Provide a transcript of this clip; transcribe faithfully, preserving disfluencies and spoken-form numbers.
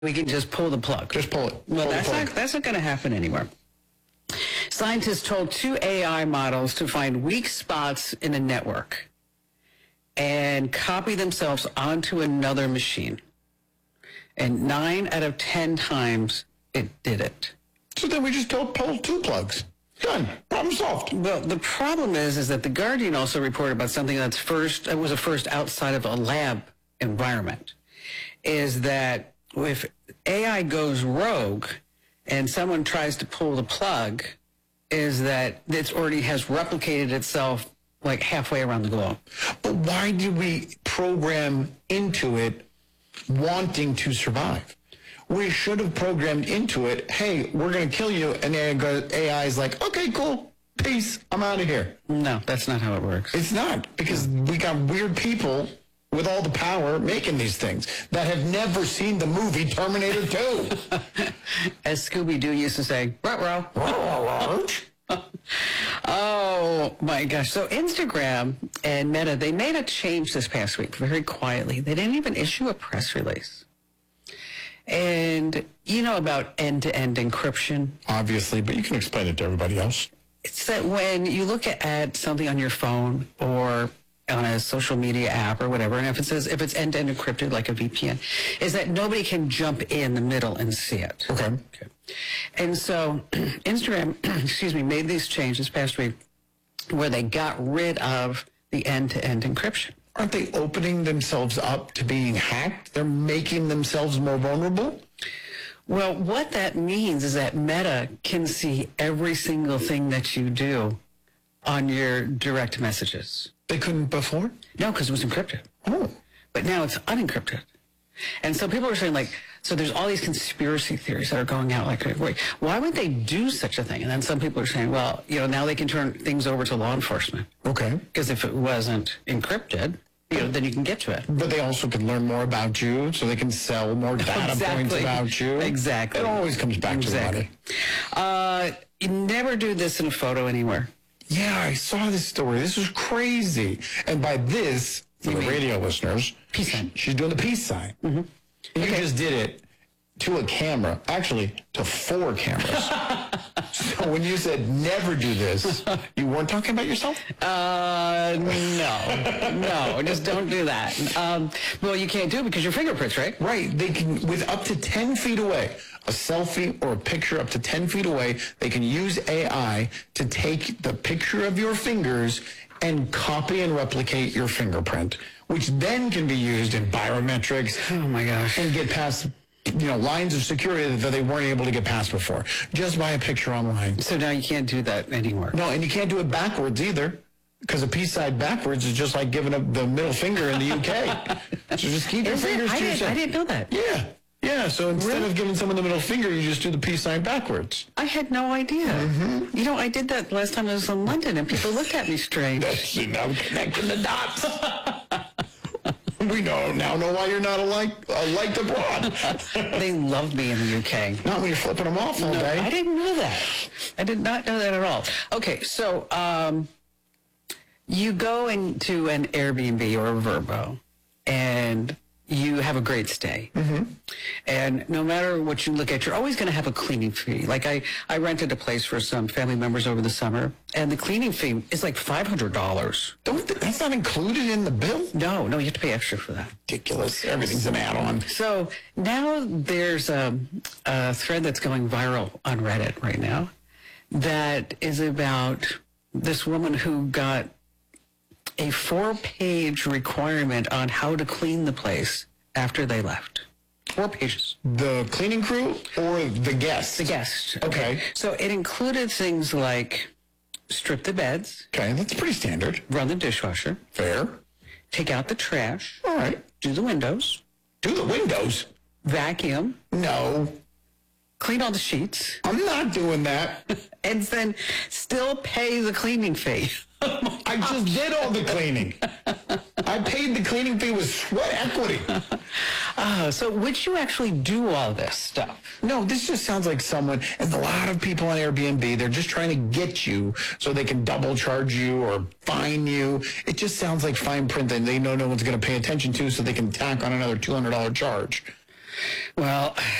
We can just pull the plug. Just pull it. Well, pull that's plug. not that's not going to happen anywhere. Scientists told two A I models to find weak spots in a network and copy themselves onto another machine. And nine out of ten times it did it. So then we just don't pull two plugs. Done. Problem solved. Well, the problem is, is that the Guardian also reported about something that's first, it was a first outside of a lab environment, is that if A I goes rogue and someone tries to pull the plug, is that it already has replicated itself like halfway around the globe. But why do we program into it wanting to survive? We should have programmed into it, hey, we're going to kill you, and A I is like, okay, cool, peace, I'm out of here. No, that's not how it works. It's not, because we got weird people with all the power making these things that have never seen the movie Terminator two. As Scooby-Doo used to say, ruh-roh. Oh, my gosh. So Instagram and Meta, they made a change this past week very quietly. They didn't even issue a press release. And you know about end-to-end encryption? Obviously, but you can explain it to everybody else. It's that when you look at something on your phone or on a social media app or whatever, and if it says, if it's end-to-end encrypted like a V P N, is that nobody can jump in the middle and see it. Okay. Okay. And so Instagram, excuse me, made these changes this past week where they got rid of the end-to-end encryption. Aren't they opening themselves up to being hacked? They're making themselves more vulnerable? Well, what that means is that Meta can see every single thing that you do on your direct messages. They couldn't before? No, because it was encrypted. Oh. But now it's unencrypted. And so people are saying, like, so there's all these conspiracy theories that are going out, like, wait, why would they do such a thing? And then some people are saying, well, you know, now they can turn things over to law enforcement. Okay. Because if it wasn't encrypted, you know, then you can get to it. But they also can learn more about you, so they can sell more data Exactly. points about you. Exactly. It always comes back Exactly. to the money. Uh, you never do this in a photo anywhere. Yeah, I saw this story. This was crazy. And by this, for You the mean radio listeners, peace sign. she's doing the peace sign. Mm-hmm. You Okay. just did it to a camera, actually to four cameras. So when you said never do this, you weren't talking about yourself? Uh, no, no, just don't do that. Um, well, you can't do it because your fingerprints, right? Right. They can, with up to ten feet away, a selfie or a picture up to ten feet away, they can use A I to take the picture of your fingers and copy and replicate your fingerprint, which then can be used in biometrics. Oh my gosh. And get past, you know, lines of security that they weren't able to get past before, just by a picture online. So now you can't do that anymore. No, and you can't do it backwards either, because a peace sign backwards is just like giving up the middle finger in the U K. So just keep your Is it? fingers I to didn't, yourself. I didn't know that. Yeah. Yeah, so instead of giving someone the middle finger, you just do the peace sign backwards. I had no idea. Mm-hmm. You know, I did that last time I was in London, and people looked at me strange. That's now connecting the dots. We know now know why you're not a like a liked abroad. They love me in the U K. Not when you're flipping them off all No, day. I didn't know that. I did not know that at all. Okay, so um, you go into an Airbnb or a Vrbo, and you have a great stay. Mm-hmm. And no matter what you look at, you're always going to have a cleaning fee. Like I, I rented a place for some family members over the summer, and the cleaning fee is like five hundred dollars. Don't that's not included in the bill? No, no, you have to pay extra for that. Ridiculous. Everything's an add-on. So now there's a, a thread that's going viral on Reddit right now that is about this woman who got a four-page requirement on how to clean the place after they left. Four pages. The cleaning crew or the guests? The guest. Okay. So it included things like strip the beds, Okay, that's pretty standard. run the dishwasher, Fair. take out the trash, All right. do the windows, Do the windows. vacuum, No, clean all the sheets, I'm not doing that. and then still pay the cleaning fee. I just did all the cleaning. I paid the cleaning fee with sweat equity. Uh, so would you actually do all this stuff? No, this just sounds like someone, and a lot of people on Airbnb, they're just trying to get you so they can double charge you or fine you. It just sounds like fine print that they know no one's going to pay attention to, so they can tack on another two hundred dollars charge. Well,